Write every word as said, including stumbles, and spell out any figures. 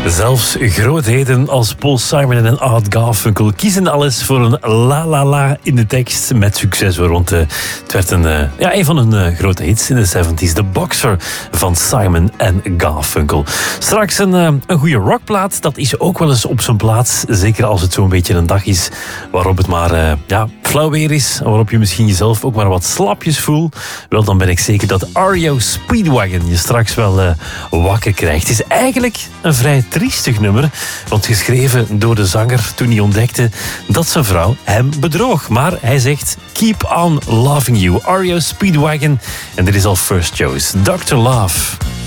Zelfs grootheden als Paul Simon en Art Garfunkel kiezen alles voor een la la la in de tekst met succes hoor. Want uh, het werd een, uh, ja, een van hun uh, grote hits in de zeventig. De Boxer van Simon en Garfunkel. Straks een, uh, een goede rockplaat. Dat is ook wel eens op zijn plaats. Zeker als het zo'n beetje een dag is waarop het maar uh, ja, flauw weer is. Waarop je misschien jezelf ook maar wat slapjes voelt. Wel, dan ben ik zeker dat R E O Speedwagon je straks wel uh, wakker krijgt. Het is eigenlijk een vrij triestig nummer. Want geschreven door de zanger toen hij ontdekte dat zijn vrouw hem bedroog. Maar hij zegt, keep on loving you. R E O Speedwagon. En dit is al first choice. doctor Love.